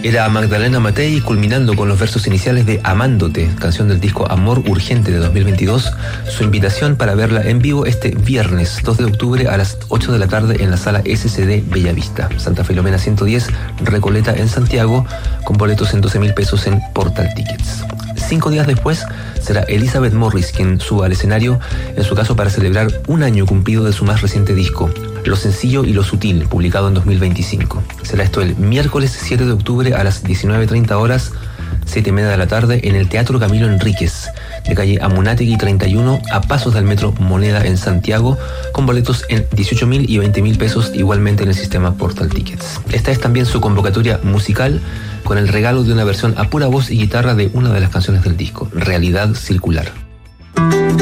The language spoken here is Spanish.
Era Magdalena Matei, culminando con los versos iniciales de Amándote, canción del disco Amor Urgente de 2022, su invitación para verla en vivo este viernes 2 de octubre a las 8 de la tarde en la sala SCD Bellavista, Santa Filomena 110, Recoleta en Santiago, con boletos en 12.000 pesos en Portal Tickets. 5 días después será Elizabeth Morris quien suba al escenario, en su caso para celebrar un año cumplido de su más reciente disco, Lo Sencillo y Lo Sutil, publicado en 2025. Será esto el miércoles 7 de octubre a las 19:30 horas, 7:30 de la tarde, en el Teatro Camilo Enríquez, de calle Amunátegui 31, a pasos del Metro Moneda en Santiago, con boletos en 18.000 y 20.000 pesos, igualmente en el sistema Portal Tickets. Esta es también su convocatoria musical, con el regalo de una versión a pura voz y guitarra de una de las canciones del disco, Realidad Circular.